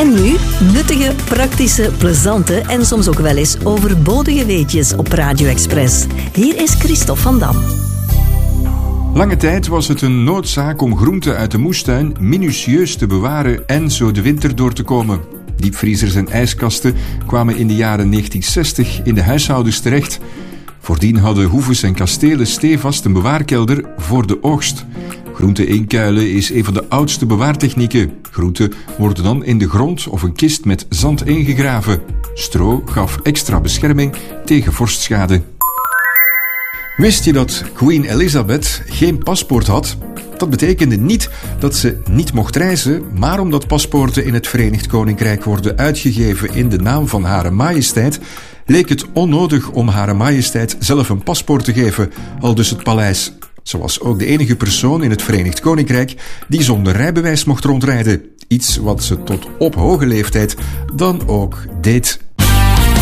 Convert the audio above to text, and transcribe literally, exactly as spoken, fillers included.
En nu nuttige, praktische, plezante en soms ook wel eens overbodige weetjes op Radio Express. Hier is Christophe van Dam. Lange tijd was het een noodzaak om groenten uit de moestuin minutieus te bewaren en zo de winter door te komen. Diepvriezers en ijskasten kwamen in de jaren negentien zestig in de huishoudens terecht. Voordien hadden hoeves en kastelen stevast een bewaarkelder voor de oogst. Groenten inkuilen is een van de oudste bewaartechnieken. Groenten worden dan in de grond of een kist met zand ingegraven. Stro gaf extra bescherming tegen vorstschade. Wist je dat Queen Elizabeth geen paspoort had? Dat betekende niet dat ze niet mocht reizen, maar omdat paspoorten in het Verenigd Koninkrijk worden uitgegeven in de naam van Hare Majesteit, leek het onnodig om Hare Majesteit zelf een paspoort te geven, aldus het paleis. Ze was ook de enige persoon in het Verenigd Koninkrijk die zonder rijbewijs mocht rondrijden. Iets wat ze tot op hoge leeftijd dan ook deed.